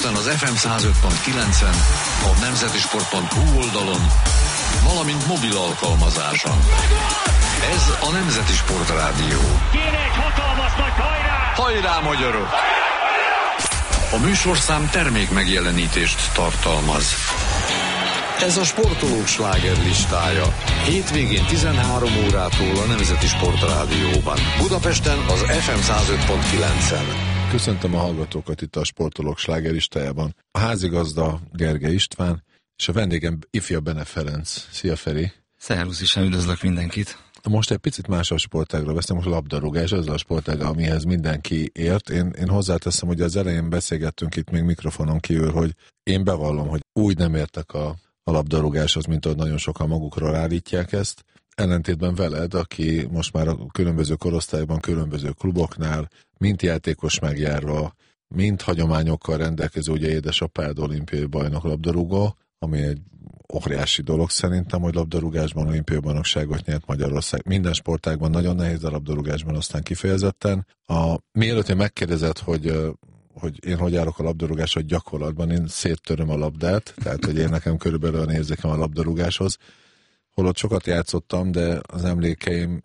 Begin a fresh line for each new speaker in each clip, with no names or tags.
Budapesten az FM 105.9-en, a nemzetisport.hu oldalon, valamint mobil alkalmazáson. Ez a Nemzeti Sport Rádió.
Kéne egy hatalmas nagy hajrá!
Hajrá, magyarok! A műsorszám termék megjelenítést tartalmaz. Ez a sportolók slágerlistája. Hétvégén 13 órától a Nemzeti Sport Rádióban. Budapesten az FM 105.9-en.
Köszöntöm a hallgatókat itt a sportolók slágerlistájában. A házigazda Gergely István, és a vendégem ifja Bene Ferenc. Szia, Feri!
Szervusz, is üdvözlök mindenkit!
Most egy picit más a sportágra veszem, most a labdarúgás, az a sportág, amihez mindenki ért. Én hozzáteszem, hogy az elején beszélgettünk itt még mikrofonon kívül, hogy én bevallom, hogy úgy nem értek a labdarúgáshoz, mint ahogy nagyon sokan magukról állítják ezt. Ellentétben veled, aki most már a különböző korosztályban, különböző kluboknál, mint játékos megjárva, mint hagyományokkal rendelkező, ugye édesapád olimpiai bajnok labdarúgó, ami egy óriási dolog szerintem, hogy labdarúgásban olimpiai bajnokságot nyert Magyarország. Minden sportágban nagyon nehéz, a labdarúgásban aztán kifejezetten. Mielőtt én megkérdezed, hogy én hogy állok a labdarúgáshoz gyakorlatban, én széttöröm a labdát, tehát hogy én nekem körülbelül olyan érzékem a labdarúgáshoz. Holott sokat játszottam, de az emlékeimben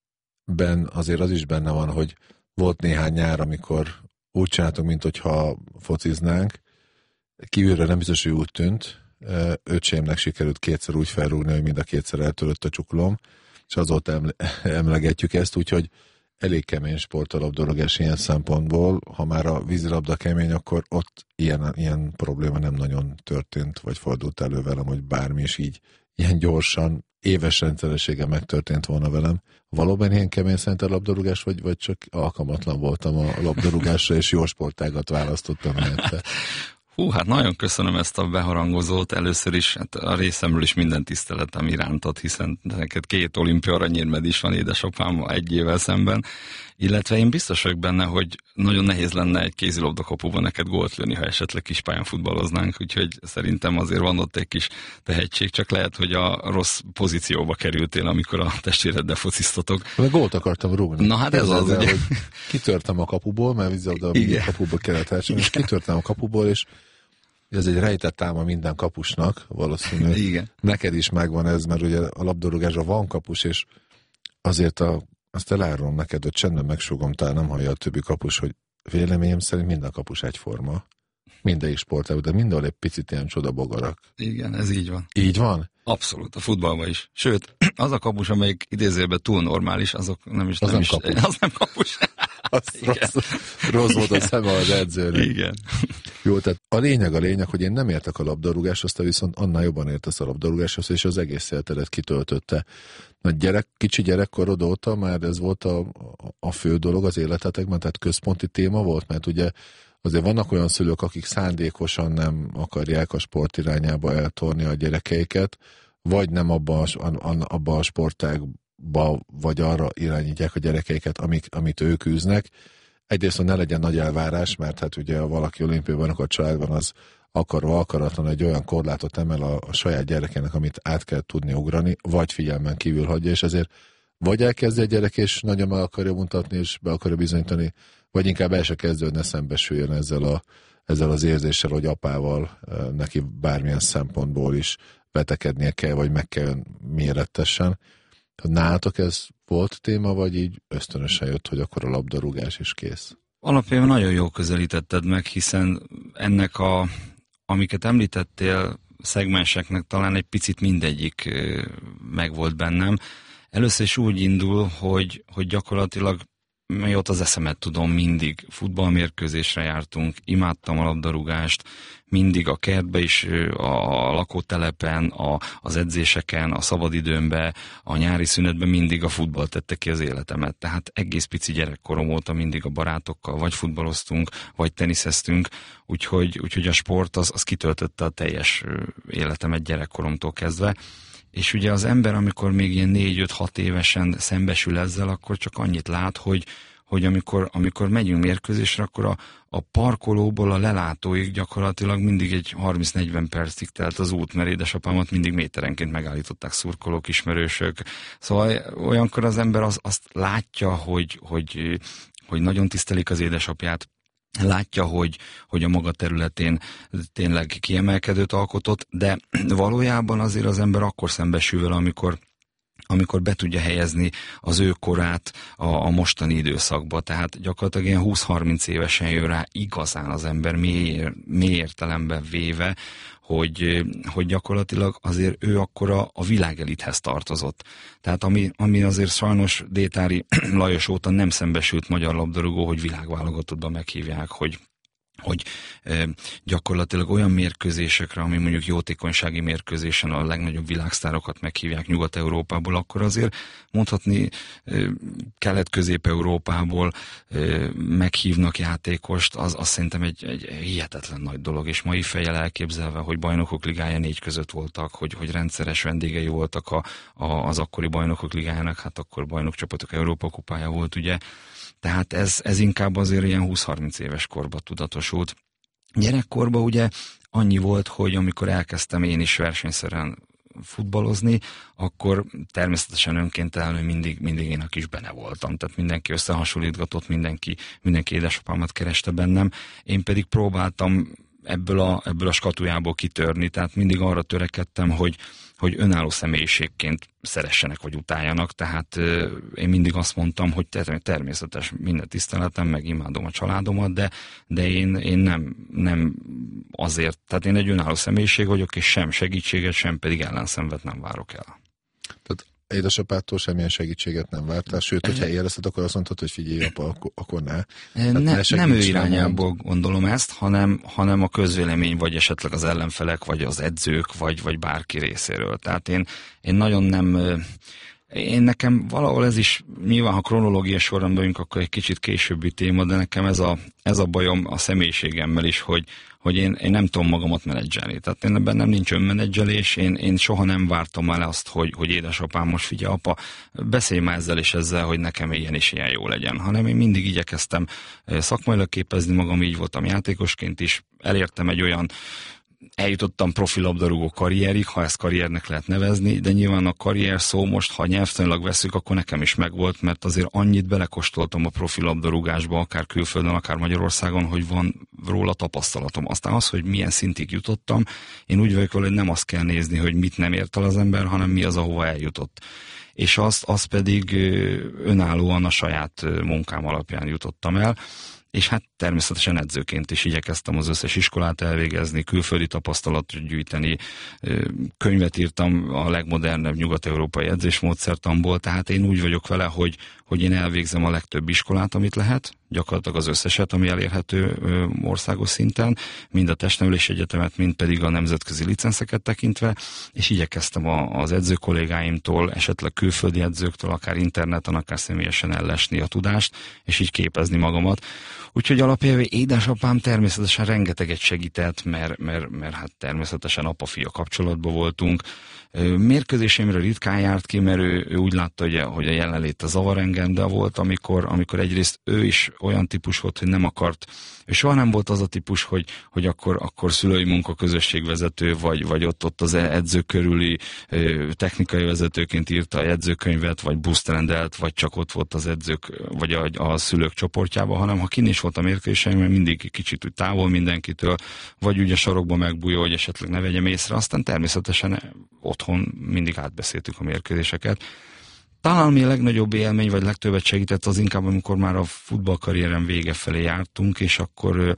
azért az is benne van, hogy volt néhány nyár, amikor úgy csináltunk, mint hogyha fociznánk. Kívülre nem biztos, hogy úgy tűnt. Öcsémnek sikerült kétszer úgy felrúgni, hogy mind a kétszer eltörött a csuklóm, és azóta emlegetjük ezt, úgyhogy elég kemény sport a labdarúgás ilyen szempontból. Ha már a vízilabda kemény, akkor ott ilyen probléma nem nagyon történt, vagy fordult elő velem, hogy bármi is így ilyen gyorsan, éves rendszerességgel megtörtént volna velem. Valóban ilyen kemény szerint a labdarúgás, vagy csak alkalmatlan voltam a labdarúgásra, és jó sportágat választottam helyette?
Hát nagyon köszönöm ezt a beharangozót. Először is hát a részemről is minden tiszteletem irántad, hiszen neked 2 olimpia aranyérmed is van édesapám 1 évvel szemben, illetve én biztos vagyok benne, hogy nagyon nehéz lenne egy kézilabdakapuban neked gólt lőni, ha esetleg kispályán futballoznánk, úgyhogy szerintem azért van ott egy kis tehetség, csak lehet, hogy a rossz pozícióba kerültél, amikor a testvéreddel fociztatok.
De gólt akartam rúgni.
Na hát ez az, ugye.
Hogy kitörtem a kapuból, mert vízilabda a kapuba kellett és kitörtem a kapuból, és ez egy rejtett álma minden kapusnak, valószínűleg.
Igen.
Neked is megvan ez, mert ugye a labdarúgásra van kapus, és azért azt elárulom neked, hogy csendben megsúgom, talán nem hallja a többi kapus, hogy véleményem szerint minden kapus egyforma. Mindegyik sportág, de mindenhol egy picit ilyen csodabogarak.
Igen, ez így van.
Így van?
Abszolút, a futballban is. Sőt, az a kapus, amelyik idézőjelben túl normális, azok nem kapus. Az nem kapus.
Rossz volt a szeme az edzőnek.
Igen.
Jó, tehát a lényeg, hogy én nem értek a labdarúgáshoz, te viszont annál jobban értesz a labdarúgáshoz, és az egész életedet kitöltötte. Kicsi gyerekkorod óta már ez volt a fő dolog az életetekben, tehát központi téma volt, mert ugye azért vannak olyan szülők, akik szándékosan nem akarják a sport irányába eltorni a gyerekeiket, vagy nem abba a sportágba, vagy arra irányítják a gyerekeiket, amit ők űznek. Egyrészt, hogy ne legyen nagy elvárás, mert hát ugye ha valaki olimpiai bajnok a családban, az akarva akaratlan egy olyan korlátot emel a saját gyerekének, amit át kell tudni ugrani, vagy figyelmen kívül hagyja, és ezért vagy elkezdi a gyerek, és nagyon meg akarja mutatni, és be akarja bizonyítani, vagy inkább el se kezdő, hogy ne szembesüljön ezzel az érzéssel, hogy apával neki bármilyen szempontból is betekednie kell, vagy meg kell mérettessen. Nálatok ez volt téma, vagy így ösztönösen jött, hogy akkor a labdarúgás is kész?
Alapjában nagyon jól közelítetted meg, hiszen ennek amiket említettél, szegmenseknek talán egy picit mindegyik megvolt bennem. Először is úgy indul, hogy gyakorlatilag mióta az eszemet tudom, mindig futballmérkőzésre jártunk, imádtam a labdarúgást, mindig a kertbe is, a lakótelepen, az edzéseken, a szabadidőmben, a nyári szünetben mindig a futball tette ki az életemet. Tehát egész pici gyerekkorom óta mindig a barátokkal vagy futballoztunk, vagy teniszeztünk, úgyhogy a sport az kitöltötte a teljes életemet gyerekkoromtól kezdve. És ugye az ember, amikor még ilyen 4-5-6 évesen szembesül ezzel, akkor csak annyit lát, hogy amikor megyünk mérkőzésre, akkor a parkolóból a lelátóig gyakorlatilag mindig egy 30-40 percig telt az út, mert édesapámat mindig méterenként megállították szurkolók, ismerősök. Szóval olyankor az ember azt látja, hogy nagyon tisztelik az édesapját, látja, hogy a maga területén tényleg kiemelkedőt alkotott, de valójában azért az ember akkor szembesül vele, amikor be tudja helyezni az ő korát a mostani időszakba. Tehát gyakorlatilag ilyen 20-30 évesen jön rá igazán az ember mély értelemben véve, hogy gyakorlatilag azért ő akkor a világelithez tartozott. Tehát ami azért sajnos Détári Lajos óta nem szembesült magyar labdarúgó, hogy világválogatottban meghívják, hogy gyakorlatilag olyan mérkőzésekre, ami mondjuk jótékonysági mérkőzésen a legnagyobb világsztárokat meghívják Nyugat-Európából, akkor azért mondhatni Kelet-Közép-Európából meghívnak játékost, az szerintem egy hihetetlen nagy dolog, és mai fejjel elképzelve, hogy Bajnokok Ligája 4 között voltak, hogy rendszeres vendégei voltak az akkori Bajnokok Ligájának, hát akkor bajnokcsapatok Európa kupája volt, ugye. Tehát ez inkább azért ilyen 20-30 éves korba tudatosult. Gyerekkorban ugye annyi volt, hogy amikor elkezdtem én is versenyszerűen futballozni, akkor természetesen önkéntelenül mindig én a kis bene voltam. Tehát mindenki összehasonlítgatott, mindenki édesapámat kereste bennem. Én pedig próbáltam ebből a skatujából kitörni, tehát mindig arra törekedtem, hogy önálló személyiségként szeressenek vagy utáljanak, tehát én mindig azt mondtam, hogy természetes minden tiszteletem, meg imádom a családomat, de én nem azért, tehát én egy önálló személyiség vagyok, és sem segítséget, sem pedig ellenszenvet nem várok el.
Tehát édesapától semmilyen segítséget nem vártál, sőt, hogyha érezted, akkor azt mondtad, hogy figyelj, apa, akkor ne.
Nem ő irányából gondolom ezt, hanem a közvélemény, vagy esetleg az ellenfelek, vagy az edzők, vagy bárki részéről. Tehát én nagyon nem... Nekem valahol ez is, nyilván ha kronológiai sorrendben vagyunk, akkor egy kicsit későbbi téma, de nekem ez a bajom a személyiségemmel is, hogy én nem tudom magamat menedzselni. Tehát én bennem nincs önmenedzselés, én soha nem vártam el azt, hogy édesapám most figyelj, apa, beszélj már ezzel és ezzel, hogy nekem ilyen és ilyen jó legyen, hanem én mindig igyekeztem szakmailag képezni magam, így voltam játékosként is, elértem egy olyan, eljutottam profilabdarúgó karrierig, ha ezt karriernek lehet nevezni, de nyilván a karrier szó most, ha nyelvtanilag veszük, akkor nekem is megvolt, mert azért annyit belekóstoltam a profilabdarúgásba, akár külföldön, akár Magyarországon, hogy van róla tapasztalatom. Aztán az, hogy milyen szintig jutottam, én úgy vagyok vele, hogy nem azt kell nézni, hogy mit nem ért el az ember, hanem mi az, ahova eljutott. És azt pedig önállóan a saját munkám alapján jutottam el, és hát természetesen edzőként is igyekeztem az összes iskolát elvégezni, külföldi tapasztalatot gyűjteni, könyvet írtam a legmodernebb nyugat-európai edzésmódszertanból, tehát én úgy vagyok vele, hogy én elvégzem a legtöbb iskolát, amit lehet, gyakorlatilag az összeset, ami elérhető országos szinten, mind a testnevelési egyetemet, mind pedig a nemzetközi licenszeket tekintve, és igyekeztem az edzőkollégáimtól, esetleg külföldi edzőktől, akár interneten, akár személyesen ellesni a tudást, és így képezni magamat. Úgyhogy alapjában édesapám természetesen rengeteget segített, mert hát természetesen apa-fia kapcsolatban voltunk. Mérkőzéseimre ritkán járt ki, mert ő úgy látta, hogy a jelenléte zavar engem, de volt, amikor egyrészt ő is olyan típus volt, hogy nem akart. Ő soha nem volt az a típus, hogy akkor szülői munkaközösségvezető, vagy ott az edző körüli technikai vezetőként írta a jegyzőkönyvet, vagy busztrendelt, vagy csak ott volt az edzők, vagy a szülők csoportjában, hanem ha kinn is volt a mérkőzéseim, mert mindig kicsit úgy távol mindenkitől, vagy ugye sarokba megbújó, hogy esetleg ne vegyem észre, aztán természetesen otthon mindig átbeszéltük a mérkőzéseket. Talán ami a legnagyobb élmény, vagy legtöbbet segített, az inkább, amikor már a futballkarrierem vége felé jártunk, és akkor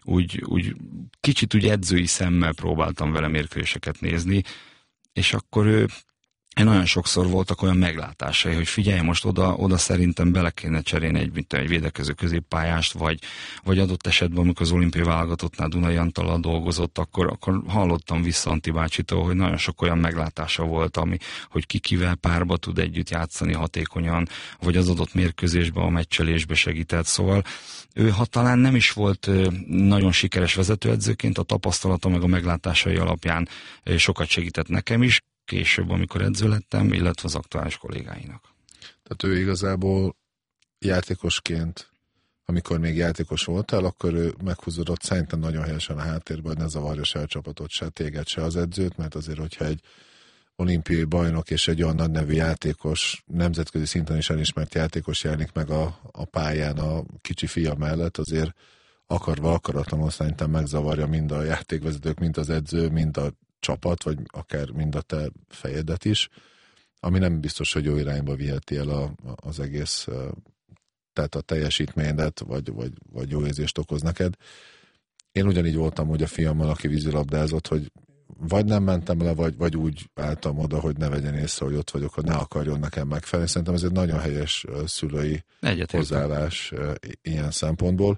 úgy kicsit úgy edzői szemmel próbáltam vele mérkőzéseket nézni, és akkor nagyon sokszor voltak olyan meglátásai, hogy figyelj, most oda szerintem bele kéne cserélni egy védekező középpályást, vagy adott esetben, amikor az olimpiai válogatottnál Dunai Antallal dolgozott, akkor hallottam vissza Antti bácsitól, hogy nagyon sok olyan meglátása volt, hogy kivel párba tud együtt játszani hatékonyan, vagy az adott mérkőzésben, a meccselésbe segített. Szóval ő, ha talán nem is volt nagyon sikeres vezetőedzőként, a tapasztalata meg a meglátásai alapján sokat segített nekem is, később, amikor edző lettem, illetve az aktuális kollégáinak.
Tehát ő igazából játékosként, amikor még játékos voltál, akkor ő meghúzódott szerintem nagyon helyesen a háttérben, hogy ne zavarja se a csapatot, se téged, se az edzőt, mert azért, hogyha egy olimpiai bajnok és egy olyan nagy nevű játékos, nemzetközi szinten is elismert játékos jelenik meg a pályán a kicsi fia mellett, azért akarva akaratlanul szerintem megzavarja mind a játékvezetők, mind az edző, mind a csapat, vagy akár mind a te fejedet is, ami nem biztos, hogy jó irányba viheti el az egész, tehát a teljesítményedet, vagy jó érzést okoz neked. Én ugyanígy voltam úgy a fiammal, aki vízilabdázott, hogy vagy nem mentem le, vagy úgy álltam oda, hogy ne vegyen észre, hogy ott vagyok, hogy ne akarjon nekem megfelelni. Szerintem ez egy nagyon helyes szülői hozzáállás ilyen szempontból.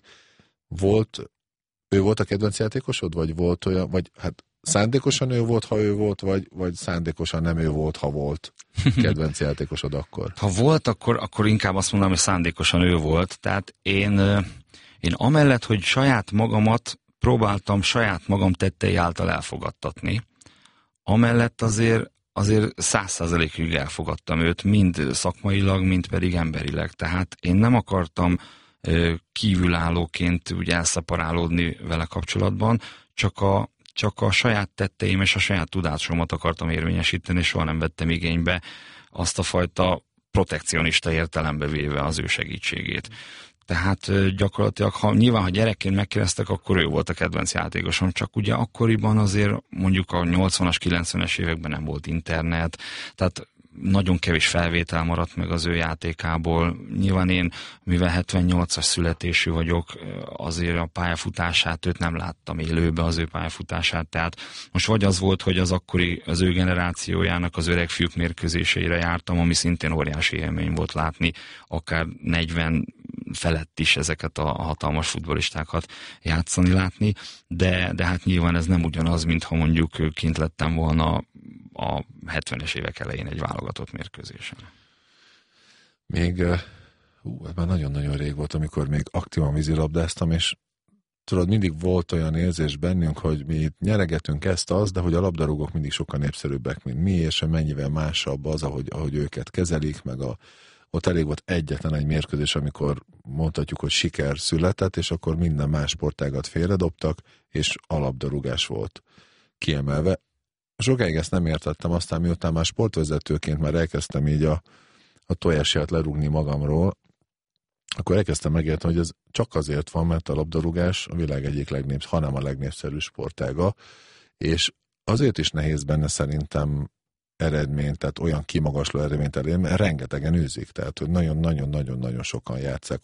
Ő volt a kedvenc játékosod, vagy volt olyan, vagy hát szándékosan ő volt, ha ő volt, vagy szándékosan nem ő volt, ha volt kedvenc játékosod akkor?
Ha volt, akkor inkább azt mondanám, hogy szándékosan ő volt. Tehát én amellett, hogy saját magamat próbáltam saját magam tettei által elfogadtatni, amellett azért 100%-ig elfogadtam őt, mind szakmailag, mind pedig emberileg. Tehát én nem akartam kívülállóként úgy elszeparálódni vele kapcsolatban, csak a saját tetteim és a saját tudásomat akartam érvényesíteni, és soha nem vettem igénybe azt a fajta protekcionista értelembe véve az ő segítségét. Tehát gyakorlatilag, ha gyerekként megkérdeztek, akkor ő volt a kedvenc játékosom, csak ugye akkoriban azért mondjuk a 80-as, 90-es években nem volt internet, tehát nagyon kevés felvétel maradt meg az ő játékából. Nyilván én, mivel 78-as születésű vagyok, azért a pályafutását, őt nem láttam élőbe, az ő pályafutását, tehát most vagy az volt, hogy az ő generációjának az öreg fiúk mérkőzéseire jártam, ami szintén óriási élmény volt látni, akár 40 felett is ezeket a hatalmas futballistákat játszani, látni, de hát nyilván ez nem ugyanaz, mintha mondjuk kint lettem volna a 70-es évek elején egy válogatott mérkőzésen.
Még, ez már nagyon-nagyon rég volt, amikor még aktívan vízilabdáztam, és tudod, mindig volt olyan érzés bennünk, hogy mi itt nyeregetünk ezt-azt, de hogy a labdarúgók mindig sokkal népszerűbbek, mint mi, és mennyivel másabb az, ahogy őket kezelik, meg ott elég volt egyetlen egy mérkőzés, amikor mondhatjuk, hogy siker született, és akkor minden más sportágat félredobtak, és a labdarúgás volt kiemelve. Sokáig ezt nem értettem, aztán miután már sportvezetőként már elkezdtem így a tojásját lerúgni magamról, akkor elkezdtem megérteni, hogy ez csak azért van, mert a labdarúgás a világ egyik hanem a legnépszerűbb sportága, és azért is nehéz benne szerintem eredményt, tehát olyan kimagasló eredményt elérni, mert rengetegen űzik, tehát hogy nagyon-nagyon-nagyon sokan játszák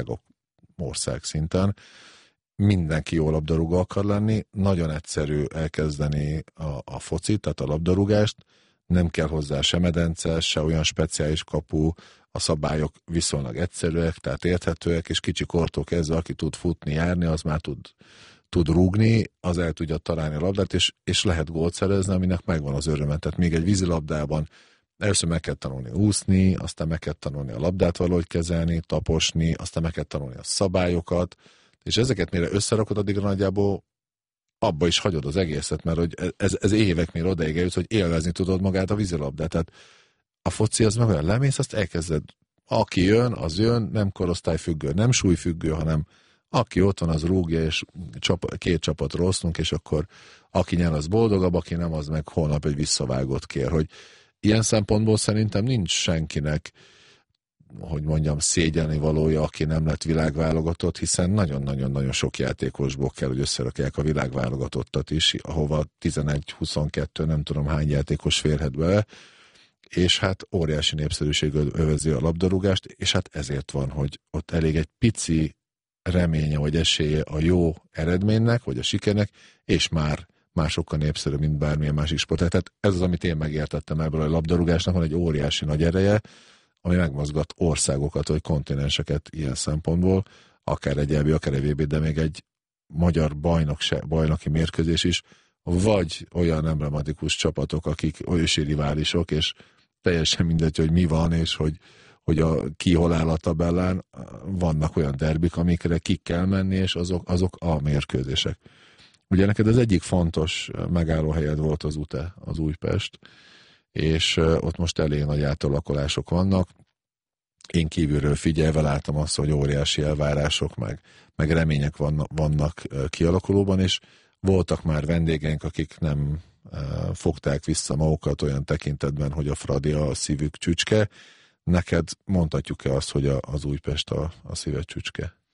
ország szinten. Mindenki jó labdarúgó akar lenni, nagyon egyszerű elkezdeni a focit, tehát a labdarúgást, nem kell hozzá se medence, se olyan speciális kapu, a szabályok viszonylag egyszerűek, tehát érthetőek, és kicsi kortól kezdve, aki tud futni, járni, az már tud rúgni, az el tudja találni a labdát, és lehet gólt szerezni, aminek megvan az öröme. Tehát még egy vízilabdában először meg kell tanulni úszni, aztán meg kell tanulni a labdát valahogy kezelni, taposni, aztán meg kell tanulni a szabályokat, és ezeket mire összerakod, addigra nagyjából abba is hagyod az egészet, mert hogy ez évek mire odaig eljutsz, hogy élvezni tudod magát a vízilabdát. Tehát a foci az meg olyan lemész, azt elkezded. Aki jön, az jön, nem korosztályfüggő, nem súlyfüggő, hanem aki ott van, az rúgja, és két csapatra osztunk, és akkor aki nyer, az boldogabb, aki nem, az meg holnap egy visszavágót kér. Hogy ilyen szempontból szerintem nincs senkinek, hogy mondjam, szégyelni valója, aki nem lett világválogatott, hiszen nagyon-nagyon-nagyon sok játékosból kell, hogy összerakják a világválogatottat is, ahova 11-22, nem tudom hány játékos férhet bele, és hát óriási népszerűség övezi a labdarúgást, és hát ezért van, hogy ott elég egy pici reménye vagy esélye a jó eredménynek, vagy a sikernek, és már sokkal népszerű, mint bármilyen másik sport. Tehát ez az, amit én megértettem ebből, a labdarúgásnak van egy óriási nagy ereje, ami megmozgat országokat, vagy kontinenseket ilyen szempontból, akár egy EB, akár egy VB, de még egy magyar bajnoki mérkőzés is, vagy olyan emblematikus csapatok, akik ősi riválisok, és teljesen mindegy, hogy mi van, és hogy ki hol áll a tabellán, vannak olyan derbik, amikre ki kell menni, és azok a mérkőzések. Ugye neked az egyik fontos megállóhelyed volt az UTE, az Újpest, és ott most elég nagy átalakulások vannak. Én kívülről figyelve láttam azt, hogy óriási elvárások, meg remények vannak kialakulóban, és voltak már vendégeink, akik nem fogták vissza magukat olyan tekintetben, hogy a Fradi a szívük csücske. Neked mondhatjuk-e azt, hogy az Újpest a szíved csücske?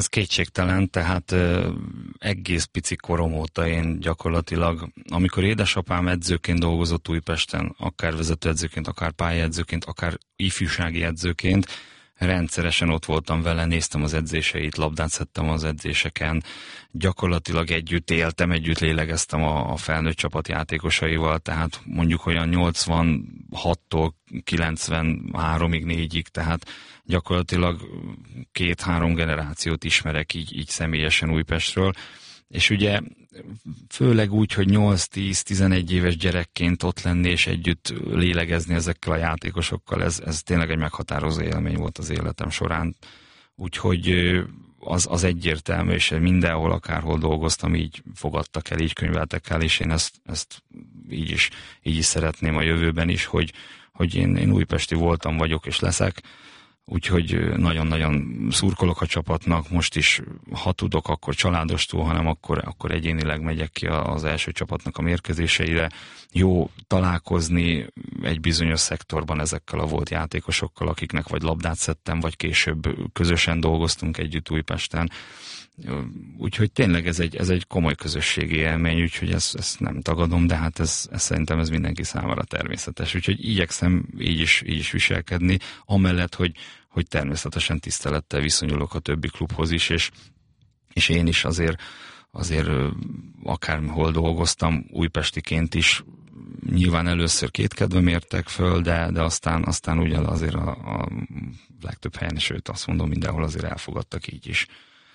Ez kétségtelen, tehát egész pici korom óta én gyakorlatilag, amikor édesapám edzőként dolgozott Újpesten, akár vezetőedzőként, akár pályaedzőként, akár ifjúsági edzőként, rendszeresen ott voltam vele, néztem az edzéseit, labdát szedtem az edzéseken, gyakorlatilag együtt éltem, együtt lélegeztem a felnőtt csapat játékosaival, tehát mondjuk olyan 86-tól 93-ig, 4-ig, tehát gyakorlatilag 2-3 generációt ismerek így személyesen Újpestről, és ugye főleg úgy, hogy 8-10-11 éves gyerekként ott lenni és együtt lélegezni ezekkel a játékosokkal, ez tényleg egy meghatározó élmény volt az életem során. Úgyhogy az egyértelmű, és mindenhol, akárhol dolgoztam, így fogadtak el, így könyveltek el, és én ezt így is szeretném a jövőben is, hogy én újpesti voltam, vagyok és leszek. Úgyhogy nagyon-nagyon szurkolok a csapatnak, most is, ha tudok, akkor családostól, hanem akkor egyénileg megyek ki az első csapatnak a mérkőzéseire. Jó találkozni egy bizonyos szektorban ezekkel a volt játékosokkal, akiknek vagy labdát szedtem, vagy később közösen dolgoztunk együtt Újpesten. Úgyhogy tényleg ez egy komoly közösségi élmény, úgyhogy ezt nem tagadom, de hát szerintem ez mindenki számára természetes. Úgyhogy igyekszem így is viselkedni, amellett, hogy természetesen tisztelettel viszonyulok a többi klubhoz is, és én is azért akárhol dolgoztam, újpestiként is, nyilván először kétkedve mértek föl, de aztán ugye azért a legtöbb helyen, sőt azt mondom, mindenhol azért elfogadtak így is.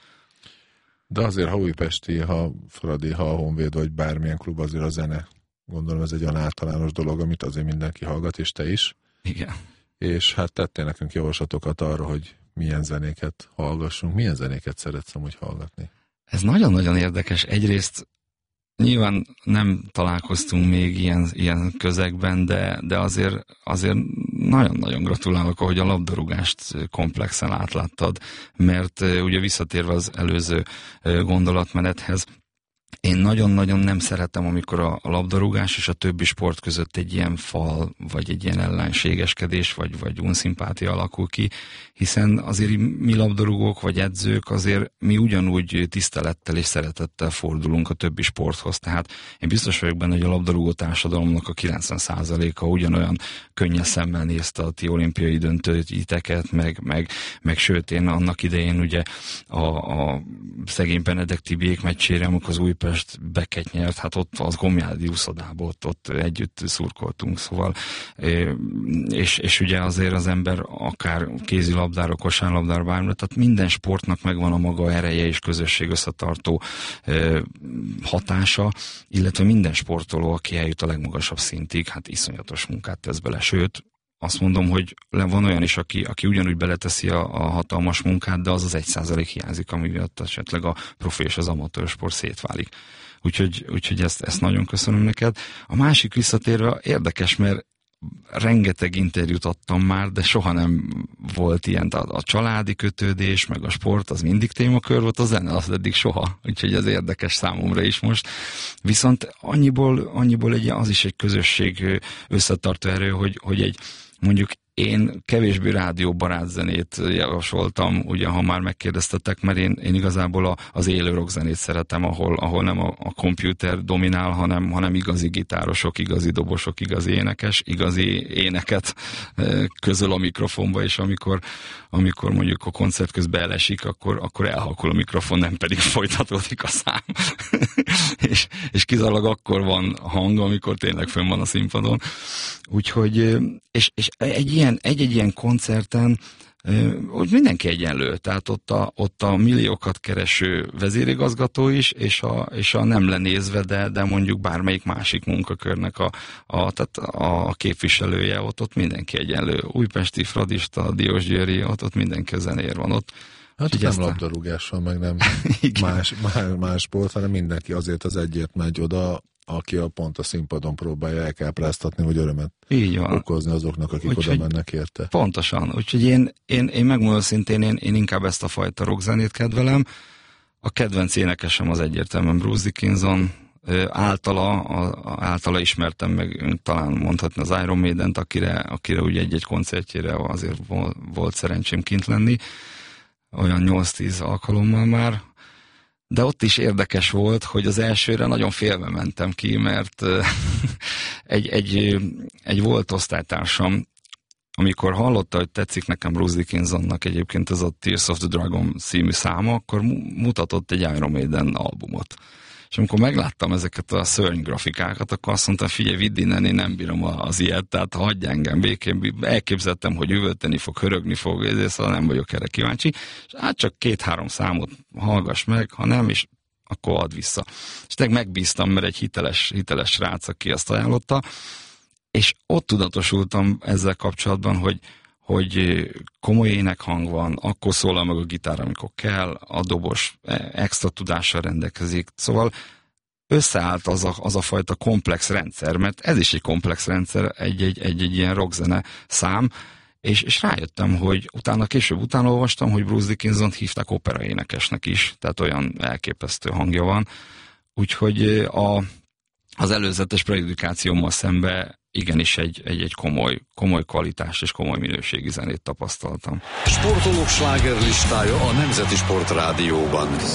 De azért, ha újpesti, ha Fradi, ha a Honvéd, vagy bármilyen klub, azért a zene, gondolom ez egy olyan általános dolog, amit azért mindenki hallgat, és te is.
Igen.
És hát tettél nekünk javaslatokat arra, hogy milyen zenéket hallgassunk. Milyen zenéket szeretsz amúgy hallgatni?
Ez nagyon-nagyon érdekes. Egyrészt nyilván nem találkoztunk még ilyen közegben, de azért nagyon-nagyon gratulálok, ahogy a labdarúgást komplexen átláttad, mert ugye visszatérve az előző gondolatmenethez, én nagyon-nagyon nem szeretem, amikor a labdarúgás és a többi sport között egy ilyen fal, vagy egy ilyen ellenségeskedés, vagy unszimpátia alakul ki, hiszen azért mi labdarúgók, vagy edzők, azért mi ugyanúgy tisztelettel és szeretettel fordulunk a többi sporthoz. Tehát én biztos vagyok benne, hogy a labdarúgó társadalomnak a 90%-a ugyanolyan könnyes szemmel nézte a ti olimpiai döntőiteket, meg sőt, én annak idején ugye a szegény Benedek Tibiék meccsére, amikor az Újpest Beket nyert, hát ott az Gomjádi úszodában ott együtt szurkoltunk, szóval és ugye azért az ember akár kézilabdára, kosárlabdára, bármilyen, tehát minden sportnak megvan a maga ereje és közösség összetartó hatása, illetve minden sportoló, aki eljut a legmagasabb szintig, hát iszonyatos munkát tesz bele, sőt, azt mondom, hogy van olyan is, aki ugyanúgy beleteszi a hatalmas munkát, de az 1% hiányzik, ami miatt esetleg a profi és az amatőr sport szétválik. Úgyhogy ezt nagyon köszönöm neked. A másik visszatérve érdekes, mert rengeteg interjút adtam már, de soha nem volt ilyen, a családi kötődés, meg a sport, az mindig témakör volt, a zene az eddig soha, úgyhogy ez érdekes számomra is most. Viszont annyiból az is egy közösség összetartó erő, hogy egy mondjuk én kevésbé rádióbarát zenét javasoltam, ugye, ha már megkérdeztetek, mert én igazából az élő rockzenét szeretem, ahol nem a komputer dominál, hanem igazi gitárosok, igazi dobosok, igazi éneket közöl a mikrofonba, és amikor mondjuk a koncert közben elesik, akkor elhalkul a mikrofon, nem pedig folytatódik a szám. és kizárólag akkor van hang, amikor tényleg fönn van a színpadon. Úgyhogy, és egy ilyen koncerten hogy mindenki egyenlő, tehát ott a milliókat kereső vezérigazgató is, és a nem lenézve, de mondjuk bármelyik másik munkakörnek tehát a képviselője, ott mindenki egyenlő. Újpesti, fradista, diósgyőri, ott mindenki a zenér van ott.
Hát nem labdarúgással, meg nem más sport, hanem mindenki azért az egyért megy oda, aki pont a színpadon próbálja elkápráztatni, hogy örömet okozni azoknak, akik oda mennek érte.
Pontosan. Úgyhogy én megmondom szintén, én inkább ezt a fajta rockzenét kedvelem. A kedvenc énekesem az egyértelműen Bruce Dickinson. Általa ismertem meg, talán mondhatni az Iron Maident, akire ugye egy koncertjére azért volt szerencsém kint lenni. olyan 8-10 alkalommal már, de ott is érdekes volt, hogy az elsőre nagyon félve mentem ki, mert egy volt osztálytársam, amikor hallotta, hogy tetszik nekem Bruce Dickinsonnak egyébként ez a Tears of the Dragon című száma, akkor mutatott egy Iron Maiden albumot. És amikor megláttam ezeket a szörny grafikákat, akkor azt mondtam, figyelj, vidd innen, én nem bírom az ilyet, tehát hagyj engem békén. Elképzeltem, hogy üvölteni fog, hörögni fog, szóval nem vagyok erre kíváncsi. És hát csak 2-3 számot hallgass meg, ha nem, és akkor add vissza. És megbíztam, mert egy hiteles srác, aki azt ajánlotta, és ott tudatosultam ezzel kapcsolatban, hogy komoly énekhang van, akkor szólal meg a gitár, amikor kell, a dobos extra tudással rendelkezik. Szóval összeállt az a fajta komplex rendszer, mert ez is egy komplex rendszer, egy ilyen rockzene szám, és rájöttem, hogy később utána olvastam, hogy Bruce Dickinsont hívták operaénekesnek is, tehát olyan elképesztő hangja van. Úgyhogy az előzetes predikációmmal szembe igenis egy komoly kvalitás és komoly minőségi zenét tapasztaltam.
Sportolók slágerlistája a Nemzeti Sport Rádióban.